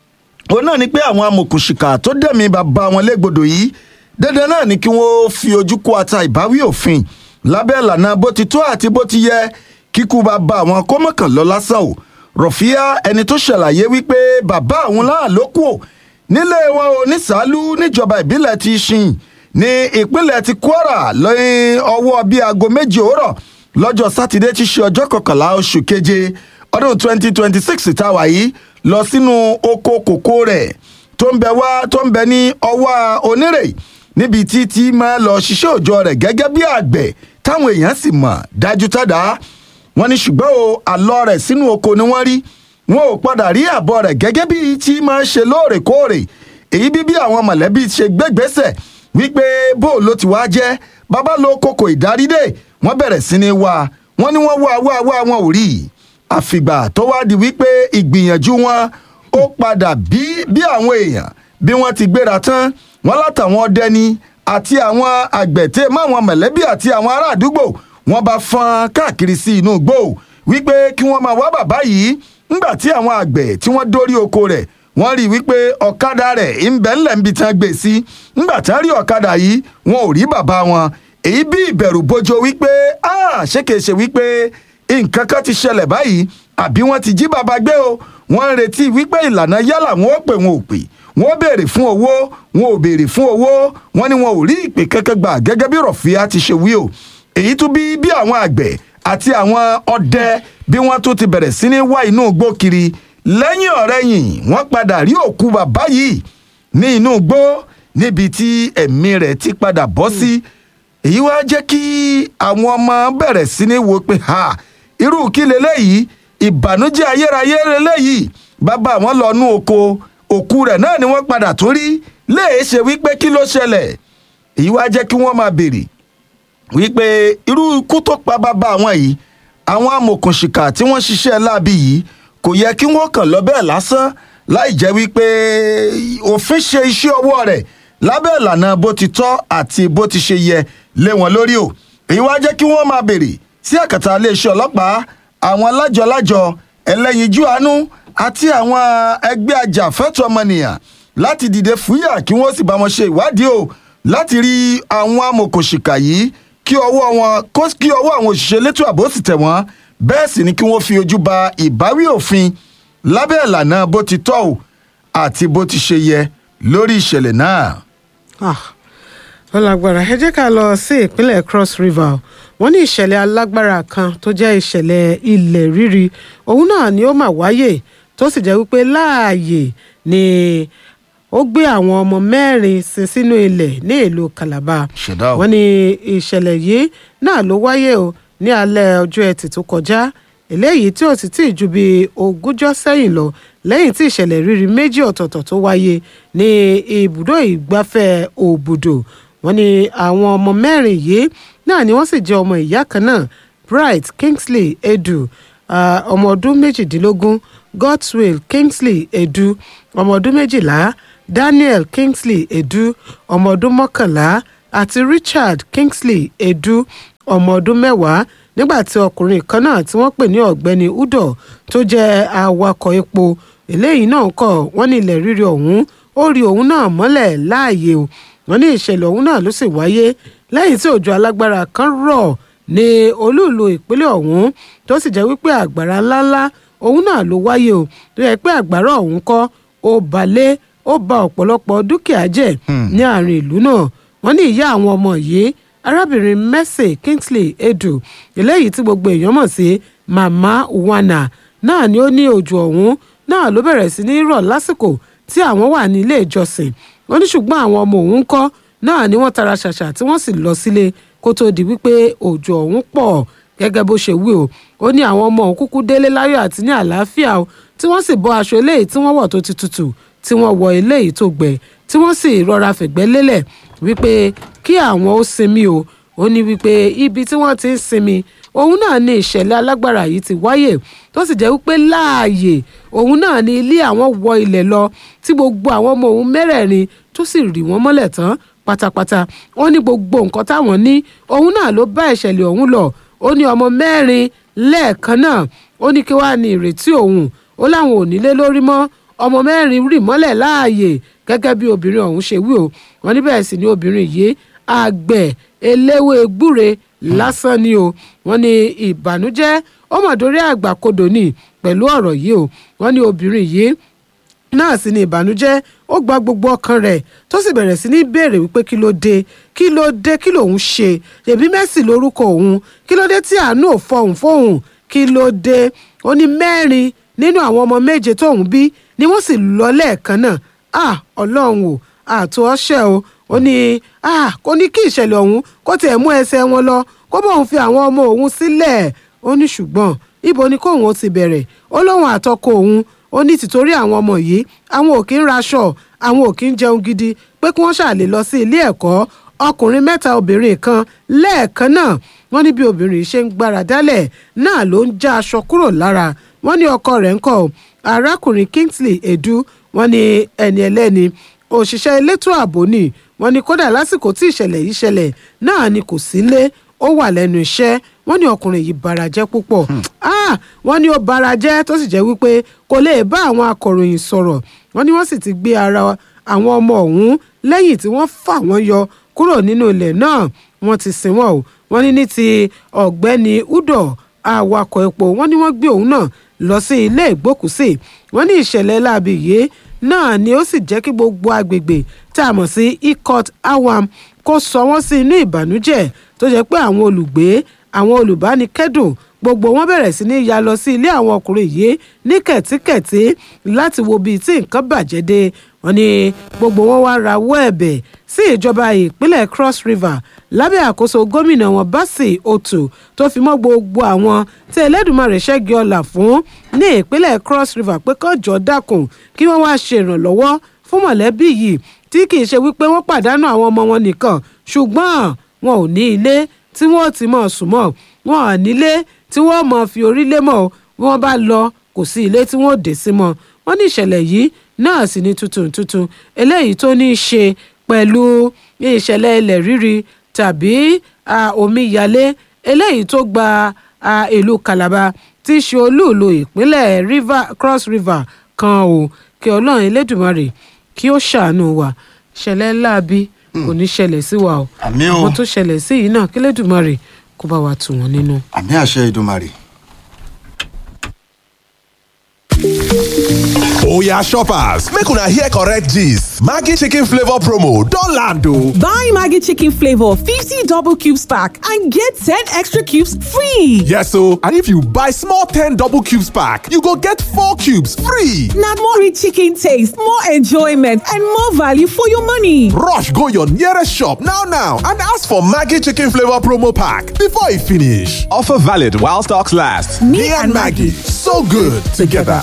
òun náà ni pé àwọn amòkùnṣìkà tó dẹ̀mí bàbá wọn légbodò yìí dandan náà ni kí wọ́n fi ojú kó ata ìbáwí òfin lábẹ́ ìlànà bó ti tó àti bó ti yẹ kíkú bàbá wọn kó mọ̀kàn lọ lásán o Rọ̀fíà ẹni tó ṣàlàyé wípé bàbá àwọn náà ló kù nílé wọn ò ní sàálù níjọba ìbílẹ̀ ti Ṣìn ní ìpínlẹ̀ ti Kwara lẹ́yìn ọwọ́ bíi aago méjì òwúrọ̀ lọ́jọ́ sátidé tí ṣe ọjọ́ kọkànlá oṣù keje ọdún twenty twenty six táwa yìí lọ sínú oko kòkó rẹ̀ tó ń bẹ wá tó ń bẹ ní ọwọ́ onírè níbi tí tí máa lọ ṣiṣẹ́ òòjọ́ rẹ̀ gẹ́gẹ́ bí àgbẹ̀ táwọn èèyàn sì mọ̀ dájú tádà wọ́n ní ṣùgbọ́n o àlọ́ rẹ̀ sínú oko ni wọ́n rí wọn ò padà rí àbọ̀ rẹ̀ gẹ́gẹ́ bí tí máa ń ṣe lóòrèkóòrè èyí bí bí àwọn mọ̀lẹ́bí ṣe gbégbésẹ̀ wípé bó ló ti wá jẹ́ bàbá lo kòkò ìdárídé wọ́n bẹ̀rẹ̀ sí ní wá wọ́n ní wọ́n wá wá wá wọn ò rí àfìgbà tó wá di wípé ìgbìyànjú wọn ó padà bí bí àwọn èèyàn bí wọ́n ti gbéra tán wọ́n látàwọn ọdẹ ni àti àwọn àgbẹ̀tẹ̀ máwọn mọ̀lẹ́bí àti àwọn ará àdúgbò wọ́n bá fọ́n káàkiri sí inú igbó wípé kí wọ́n máa wá bàbá yìí ńgbà tí àwọn àgbẹ̀ tí wọ́n dórí oko rẹ̀ wọ́n rí wípé ọ̀kadà rẹ̀ ń bẹ ńlẹ̀ níbi tí wọ́n gbé sí ńgbà tí wọ́n rí ọ̀kadà yìí wọn ò rí bàbá wọn èyí bí ìbẹ̀rù bojo wípé ṣé kìí ṣe wípé nǹkan kan ti ṣẹlẹ̀ báyìí àbí wọ́n ti jí bàbá gbé o wọ́n ń retí wípé ìlànà yálà wọn ó pè wọn ò pè wọ́n béèrè fún owó wọn ò béèrè fún owó wọ́n ní wọn ò rí ìpè kankan gbà gẹ́gẹ́ bí Rọ̀fíà ti ṣe wí o èyí tún bí bí àwọn àgbẹ̀ àti àwọn ọdẹ bí wọ́n tún ti bẹ̀rẹ̀ sí ní wá inú igbó kiri lẹ́yìn ọ̀rẹ́yìn wọ́n padà rí òkú bàbá yìí ní inú igbó níbi tí ẹ̀mí rẹ̀ ti padà bọ́ sí èyí wá jẹ́ kí àwọn ọmọ bẹ̀rẹ̀ sí ní wo pé ha irú kí leléyìí ìbànújẹ́ ayérayé leléyìí bàbá àwọn lọ nú oko òkú rẹ̀ náà ni wọ́n padà tún rí léè ṣe wípé kí ló ṣẹlẹ̀ èyí wá jẹ́ kí wọ́n máa béèrè wípé irú ikú tó pa bàbá àwọn yìí àwọn amòkùnṣìkà tí wọ́n ṣiṣẹ́ láabi yìí kò yẹ kí wọ́n kàn lọ bẹ́ẹ̀ lásán láì jẹ́ wípé òfin ṣe iṣẹ́ ọwọ́ rẹ̀ lábẹ́ ìlànà bó ti tọ́ àti bó ti ṣe yẹ lé wọn lórí o èyí wá jẹ́ kí wọ́n máa béèrè sí àkàtà iléeṣẹ́ ọlọ́pàá àwọn alájọlájọ ẹlẹ́yinjú àánú àti àwọn ẹgbẹ́ ajàfẹ́tọ̀ọ́ ọmọnìyàn láti dìde fúyà kí wọ́n sì bá wọn ṣe ìwádìí o láti rí àwọn amòkùnṣìkà yìí kí ọwọ́ wọn kó kí ọwọ́ àwọn òṣìṣẹ́ elétò ààbò sì tẹ̀ wọ́n bẹ́ẹ̀ sì ni kí wọ́n fi ojú ba ìbáwí òfin lábẹ́ ìlànà bó ti tọ́ ò àti bó ti ṣe yẹ lórí ìṣẹ̀lẹ̀ náà. ó lágbára ẹ jẹ́ ká lọ sí ìpínlẹ̀ Cross River wọ́n ní ìṣẹ̀lẹ̀ alágbára kan tó jẹ́ ìṣẹ̀lẹ̀ ilẹ̀ rírì òun náà ni ó mà wáyé tó sì jẹ́ wípé láàyè ni ó gbé àwọn ọmọ mẹ́rin sin sínú ilẹ̀ ní ìlú Calabar. wọ́n ní ìṣẹ̀lẹ̀ yìí náà ló wáyé o ní alẹ́ ọjọ́ ẹtì tó kọjá eléyìí tí ó sì tí ì ju bí ogúnjọ́ sẹ́yìn lọ lẹ́yìn tí ìṣẹ̀lẹ̀ rírí méjì ọ̀tọ̀ọ̀tọ̀ tó wáyé ní ibùdó ìgbafẹ́ Òbùdó. wọ́n ní àwọn ọmọ mẹ́rin yìí náà ni wọ́n sì jẹ́ ọmọ ìyá kan náà, Bright Kingsley Edu ọmọ ọdún méjìdínlógún, Godswill Kingsley Edu ọmọ ọdún méjìlá, Daniel Kingsley Edu ọmọ ọdún mọ́kànlá àti Richard Kingsley Edu ọmọ ọdún mẹ́wàá. nígbà tí ọkùnrin kan náà tí wọ́n pè ní ọ̀gbẹ́ni Udo tó jẹ́ awakọ̀ epo eléyìí náà kọ̀ wọ́n ní ilẹ̀ rírì ọ̀hún ó rí òun náà mọ́lẹ̀ láàyè o. wọ́n ní ìṣẹ̀lẹ̀ ọ̀hún náà ló sì wáyé lẹ́yìn tí òjò alágbára kan rọ̀ ní olúùlú ìpínlẹ̀ ọ̀hún tó sì jẹ́ wípé àgbàrá ńláńlá òun náà ló wáyé o tó yẹ pé àgbàrá ọ̀hún kọ́ ó balẹ̀ ó ba ọ̀pọ̀lọpọ̀ dúkìá jẹ́ ní àárín ìlú náà. wọ́n ní ìyá àwọn ọmọ yìí arábìnrin Mercy Kingsley Edu eléyìí tí gbogbo èèyàn mọ̀ sí Mama Wana náà ni ó ní òjò ọ̀hún náà ló bẹ̀rẹ̀ sí ní rọ̀ lásìkò tí àwọn wà ní ilé ìjọsìn. wọ́n ní ṣùgbọ́n àwọn ọmọ òun kọ́ náà ni wọ́n tara ṣàṣà tí wọ́n sì lọ sílé kó tó di wípé òjò ọ̀hún pọ̀ gẹ́gẹ́ bó ṣe wí o. ó ní àwọn ọmọ òun kúkú délé láyọ̀ àti ní àlàáfíà o tí wọ́n sì bọ́ aṣọ eléyìí tí wọ́n wọ̀ tó ti tutù tí wọ́n wọ eléyìí tó gbẹ tí wọ́n sì rọra fẹ̀gbẹ́ lélẹ̀ wípé kí àwọn ó sinmi o. ó ní wípé ibi tí wọ́n ti ń sinmi òun náà ní ìṣẹ̀lẹ̀ alágbára yìí ti wáyé tó sì jẹ́ wípé láàyè òun náà ní ilé àwọn wọ ilẹ̀ lọ tí gbogbo àwọn ọmọ òun mẹ́rẹ̀ẹ̀rin tó sì rì wọ́n mọ́lẹ̀ tán pátápátá. ó ní gbogbo nǹkan táwọn ní òun náà ló bá ìṣẹ̀lẹ̀ ọ̀hún lọ. ó ní ọmọ mẹ́rin lẹ́ẹ̀kan náà. ó ní kí wàá ní ìrètí òun. ó láwọn ò nílé lórí mọ́ ọmọ mẹ́rin rì mọ́lẹ̀ láàyè gẹ́gẹ́ bí obìnrin ọ̀hún ṣe wí o. wọ́n ní bẹ́ẹ̀ sì ni obìnrin yìí àgbẹ̀ eléwé gbúre lásán ni o. wọ́n ní ìbànújẹ́ ó mọ̀ dórí àgbàkodò ní pẹ̀lú ọ̀rọ̀ yìí o. wọ́n ní obìnrin yìí náà sì ni ìbànújẹ́ ó gba gbogbo ọkàn rẹ̀ tó sì bẹ̀rẹ̀ sí ní béèrè wípé kí ló dé kí ló dé kí lòun ṣe ṣèbí Mercy lórúkọ òun kí ló dé tí àánú ò fọhùn fóun kí ló dé. ó ní mẹ́rin nínú àwọn ọmọ méje tóun bí ni wọ́n sì lọ lẹ́ẹ̀kan náà. ah ọlọ́run o àtò ọṣẹ o. ó ní ah kò ní kí ìṣẹ̀lẹ̀ ọ̀hún kó tiẹ̀ mú ẹsẹ̀ wọn lọ kó bóun fi àwọn ọmọ òun sílẹ̀. ó ní ṣùgbọ́n ibo ni kóun ó ti bẹ̀rẹ̀. ó lóun àtọkọ òun ó ní tìtorí àwọn ọmọ yìí àwọn ò kí ń raṣọ àwọn ò kí ń jẹun gidi pé kí wọ́n ṣàlè lọ sí ilé ẹ̀kọ́ ọkùnrin mẹ́ta obìnrin kan lẹ́ẹ̀kan náà. wọ́n ní bí obìnrin ṣe ń gbára dálẹ̀ náà ló ń já aṣọ kúrò lára. wọ́n ní ọkọ rẹ̀ ń kọ́ arákùnrin Kingsley Edu wọ́n ní ẹni ẹlẹ́ni òṣìṣẹ́ elétò ààbò ni. wọ́n ní kódà lásìkò tí ìṣẹ̀lẹ̀ yìí ṣẹlẹ̀ náà ni kò sílé ó wà lẹ́nu iṣẹ́. wọ́n ní ọkùnrin yìí barajẹ́ púpọ̀. ah wọ́n ní ó barajẹ́ tó sì jẹ́ wípé kò lè bá àwọn akọ̀ròyìn sọ̀rọ̀. wọ́n ní wọ́n sì ti gbé ara àwọn ọmọ ọ̀hún lẹ́yìn tí wọ́n fà wọ́n yọ kúrò nínú ilẹ̀ náà wọ́n ti sin wọn o. wọ́n ní ní ti ọ̀gbẹ́ni Udo awakọ̀ epo wọ́n ní wọ́n gbé òun náà lọ sí ilé ìgbókùúsí. wọ́n ní ìṣẹ̀lẹ̀ láabi yìí náà ni ó sì jẹ́ kí gbogbo agbègbè tá a mọ̀ sí Ikot Awam kó sọ wọ́n sí inú ìbànújẹ́ tó jẹ́ pé àwọn olùgbé àwọn olùbánikẹ́dùn gbogbo wọn bẹ̀rẹ̀ sí ní ya lọ sí ilé àwọn ọkùnrin yìí ní kẹ̀tíkẹ̀tí láti wo bíi tí nǹkan bàjẹ́ dé. wọ́n ní gbogbo wọn wá rawọ́ ẹ̀bẹ̀ sí ìjọba ìpínlẹ̀ Cross River lábẹ́ àkóso gómìnà wọn Bassey Otu tó fi mọ́ gbogbo àwọn tí Ẹlẹ́dùmarè ṣẹ́gi ọlà fún ní ìpínlẹ̀ Cross River pé kán jọ dákun kí wọ́n wá ṣe ìrànlọ́wọ́ fún mọ̀lẹ́bí yìí tí kì í ṣe wípé wọ́n pàdánù àwọn ọmọ wọn nìkan ṣùgbọ́n wọn ò ní ilé tí wọ́n ti mọ̀ sùn mọ́ wọn ò nílé tí wọ́n mọ̀ fi orí lé mọ́ wọ́n bá lọ kò sí ilé tí wọ́n dé sí mọ́. wọ́n ní ìṣẹ̀lẹ̀ yìí náà sì ní tuntun tuntun eléyìí tó ní í ṣe pẹ̀lú ìṣẹ̀lẹ̀ ilẹ̀ rírì tàbí omíyalé eléyìí tó gba ìlú Calabar tí í ṣe olúùlú ìpínlẹ̀ River Cross River kan o. kí Ọlọ́run Elédùmarè kí ó ṣàánú wa ṣẹlẹ̀ láabi kò ní ṣẹlẹ̀ sí wa o. àmín o. àwọn tó ṣẹlẹ̀ sí yìí náà kí Elédùmarè kó bá wa tù wọ́n nínú. àmín àṣẹ Èdùmàrè. Oya shoppers, make una hear correct gist. Maggi chicken flavor promo don land o. Buy Maggi chicken flavor fifty double cubes pack and get ten extra cubes free. Yes o, and if you buy small ten double cubes pack, you go get four cubes free. Na more rich chicken taste, more enjoyment and more value for your money. Rush go your nearest shop now now and ask for Maggi chicken flavor promo pack before e finish. Offer valid while stocks last. Me and Maggi, so good together.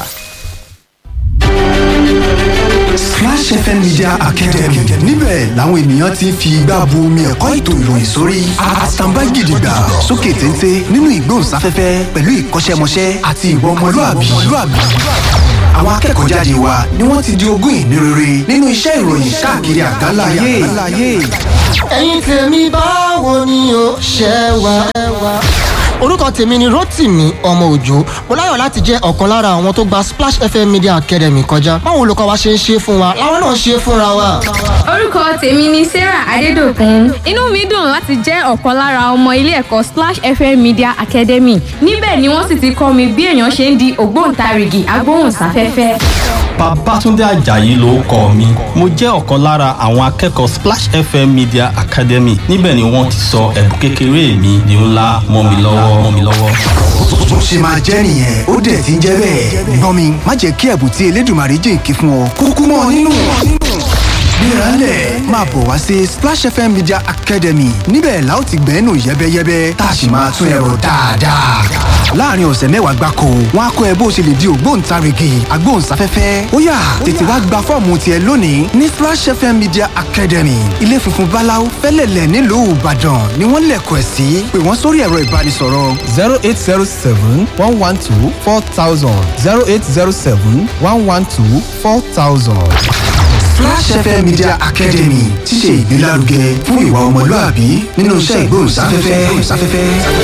Splash F M Media Academy níbẹ̀ làwọn ènìyàn ti ń fi igbá bu omi ẹ̀kọ́ ètò ìròyìn sórí àtàǹbá gidigba sókè téńté nínú ìgbóhùnsáfẹ́fẹ́ pẹ̀lú ìkọ́ṣẹ́mọṣẹ́ àti ìwà ọmọlúàbí. Àwọn akẹ́kọ̀ọ́ jáde wa ni wọ́n ti di ogún ìní rere nínú iṣẹ́ ìròyìn káàkiri àgbáńlá ayé. Ẹ̀yin tèmi báwo ni o ṣe wà? Orúkọ tèmi ni Rótìmí ọmọ Òjó. Mo láyọ̀ láti jẹ́ ọ̀kan lára àwọn tó gba Splash F M Media Academy kọjá. Báwo olùkọ́ wa ṣe ń ṣe fún wa, làwọn náà ṣe fúnra wa. Orúkọ tèmi ni Sarah Adédòkun. Inú mi dùn láti jẹ́ ọ̀kan lára ọmọ ilé ẹ̀kọ́ Splash F M Media Academy. Níbẹ̀ ni wọ́n sì ti kọ́ mi bí èèyàn ṣe ń di ògbóǹtarìgì agbóhùnsáfẹ́fẹ́. Babátúndé Àjàyí lórúkọ mi. Mo jẹ́ ọ̀kan lára àwọn akẹ́kọ̀ọ́ Splash F M Media Academy. Níbẹ̀ ni wọ́n ti sọ ẹ̀bùn kékeré mi di ńlá mọ́ mi lọ́wọ́ mọ́ mi lọ́wọ́. Bó ṣe máa jẹ́ nìyẹn, ó dẹ̀ ti ń jẹ́ bẹ́ẹ̀. Gbọ́n mi, má jẹ́ kí ẹ̀bùn tí Elédùmarè jìnkí fún ọ kúkú mọ́ nínú. Gbéralẹ̀ máa bọ̀ wá sí Splash F M Media Academy. Níbẹ̀ la ó ti gbẹ́nu yẹ́bẹ́yẹ́bẹ́ tá a sì máa tún ẹ̀rọ dáadáa. Láàárín ọ̀sẹ̀ mẹ́wàá gbáko, wọ́n á kọ́ ẹ bó ṣe lè di ògbóǹtarìgì agbóhùnsáfẹ́fẹ́. Ó yá tètè wá gba fọ́ọ̀mù tiẹ̀ lónìí ní Splash F M Media Academy. Ilé funfun báláú fẹ́lẹ̀lẹ̀ nílùú Ìbàdàn ni wọ́n lẹ̀kọ̀ ẹ̀ sí. Pè wọ́n sórí ẹ̀rọ ìbánisọ̀rọ̀ zero eight zero seven one one two four thousand zero eight zero seven one one two four thousand. Splash F M Media Academy ti ṣe ìgbélárugẹ fún ìwà ọmọlúàbí nínú iṣẹ́ ìgbóhùnsáfẹ́fẹ́.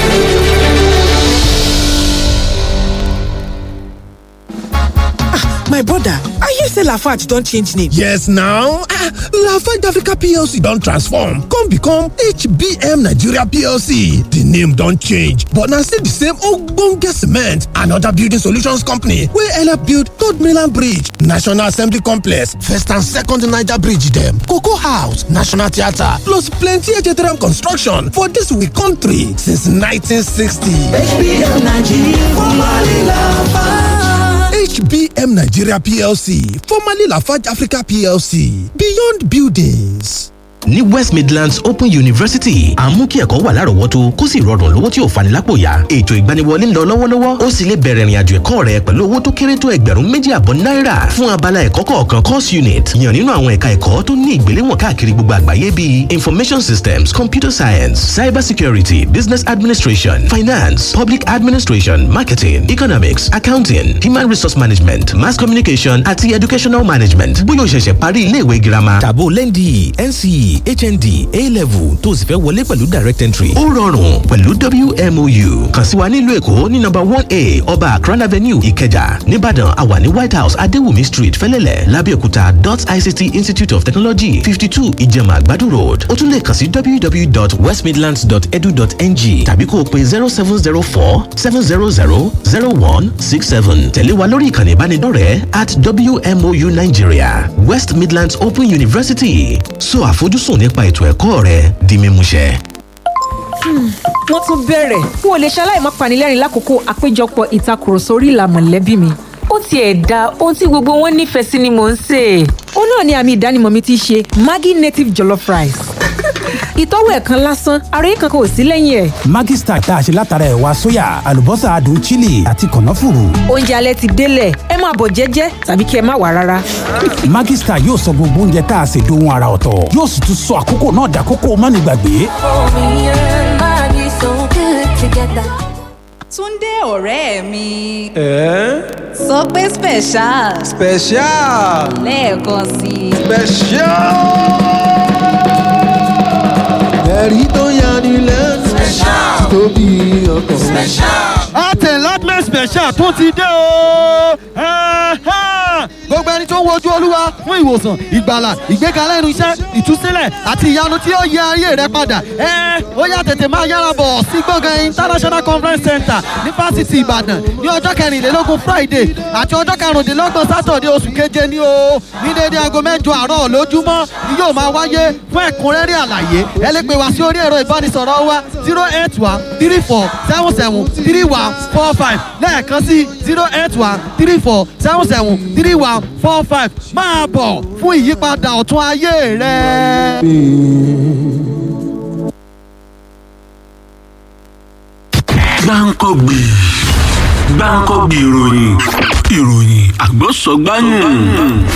My brother, I hear say Lafarge don change name. Yes now, ah, Lafarge Africa P L C don transform come become H B M Nigeria P L C. The name don change but na still the same ogbonge cement and other building solutions company wey help build Third Mainland Bridge, National Assembly Complex, First and Second Niger Bridge dem, Cocoa House, National Theatre plus plenty H T M construction for dis we country since nineteen sixty. H B M Nigeria, formerly Lafarge. H B M Nigeria P L C, formerly Lafarge Africa P L C, Beyond Buildings. Ní West Midlands Open University à ń mú kí ẹ̀kọ́ wà lárọ̀ọ́wọ́tó kó sì rọrùn lówó tí ò fani lápò yá. Ètò ìgbaniwọlé ń lọ lọ́wọ́lọ́wọ́ ó sì lè bẹ̀rẹ̀ ìrìnàjò ẹ̀kọ́ rẹ pẹ̀lú owó tó kéré tó ẹgbẹ̀rún méjì àbọ̀ náírà fún abala ẹ̀kọ́ kọ̀ọ̀kan course unit yàn nínú àwọn ẹ̀ka ẹ̀kọ́ tó ní ìgbéléwọ̀n káàkiri gbogbo àgbáyé bíi Information Systems, Computer Science, Cyber Security, Business Administration, Finance, Public Administration, Marketing, Economics, Accounting, Human Resource Management, Mass Communication àti Educational Management. Bóyá o ṣẹ̀ṣẹ̀ parí ilé ìwé girama tàbó lẹ́ndì N C E H N D A-level tó sì fẹ́ wọlé pẹ̀lú direct entry. Ó rọrùn pẹ̀lú W M O U. Kàn sí wa nílùú Èkó ní number one A Ọba Akran Avenue Ìkẹjà. Nìbàdàn àwa ní White House Adéwùmí Street Fẹ́lẹ́lẹ̀ Lábẹ́òkúta dot I C T Institute of Technology fifty-two Ìjẹ̀mà Àgbàdo Road. Ó tún lè kàn sí w w w dot west midlands dot e d u dot n g tàbí kó o pe zero seven zero four seven zero zero zero one six seven. Tẹ̀lé wa lórí ìkànnì ìbánidọ́rẹ̀ẹ́ at W M O U Nigeria. West Midlands Open University. So àfojúsùn nípa ètò ẹ̀kọ́ rẹ di mímúṣẹ. Wọ́n tún bẹ̀rẹ̀ n ò lè ṣaláì má panilẹ́rìn lákòókò àpéjọpọ̀ ìtakùrọ̀sọ orí ìlà mọ̀lẹ́bí mi. Ó tiẹ̀ da ohun tí gbogbo wọn nífẹ̀ẹ́ sí ni mò ń sè. Ó náà ni àmì ìdánimọ̀ mi ti ṣe Maggi native jollof rice. Ìtọ́wò ẹ̀kan lásán, ara yìí kankan ò sí lẹ́yìn ẹ̀. Maggi Star tá a ṣe látara ẹ̀wà sóyà, àlùbọ́sà adùn chili àti kànáfùrù. Oúnjẹ alẹ́ ti délẹ̀, ẹ máa bọ̀ jẹ́jẹ́ tàbí kí ẹ má wá rárá. Maggi Star yóò sọ gbogbo oúnjẹ tá a ṣe dohun ara ọ̀tọ̀. Yóò sì tún sọ àkókò náà dàkókò mánigbàgbé. Túndé ọ̀rẹ́ mi. Ẹ́. Sọ pé special. Special. Lẹ́ẹ̀kan sí i. Special. Ẹ̀rí tó yani lẹ́nu. Special. Tóbi ọkàn. Special. Àtẹ̀lágbẹ́ special tó ti dé o. gbogbo ẹni tó ń wojú olúwa fún ìwòsàn ìgbàlà ìgbéga lẹ́nu iṣẹ́ ìtúsílẹ̀ àti ìyanu tí ó yẹ ayé rẹ padà ẹ ó yá tètè máa yára bọ̀ sí gbọ̀ngàn international conference center ní fásitì ìbàdàn ní ọjọ́ kẹrìnlélógún friday àti ọjọ́ karùndínlọ́gbọ̀n saturday oṣù keje ní o ní déédéé aago mẹ́jọ àárọ̀ lójúmọ́ ni yóò máa wáyé fún ẹ̀kúnrẹ́rẹ́ àlàyé ẹ lè pè wá sí orí ẹ̀rọ ìbánisọ̀rọ̀ wa zero eight one three four seven seven three one four five lẹ́ẹ̀kan sí zero eight one three four seven seven three one four five máa bọ̀ fún ìyípadà ọ̀tun ayé rẹ. gbáǹkọ́gbì gbáǹkọ́gbì ìròyìn ìròyìn àgbọ̀sọ̀gbáyùn.